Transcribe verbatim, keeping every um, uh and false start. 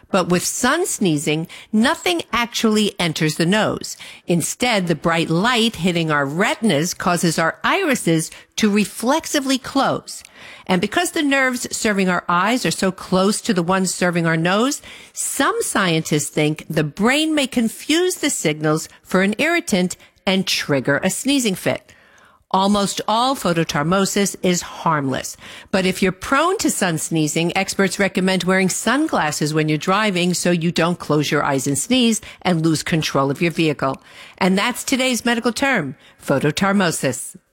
But with sun sneezing, nothing actually enters the nose. Instead, the bright light hitting our retinas causes our irises to reflexively close. And because the nerves serving our eyes are so close to the ones serving our nose, some scientists think the brain may confuse the signals for an irritant and trigger a sneezing fit. Almost all phototarmosis is harmless. But if you're prone to sun sneezing, experts recommend wearing sunglasses when you're driving so you don't close your eyes and sneeze and lose control of your vehicle. And that's today's medical term, phototarmosis.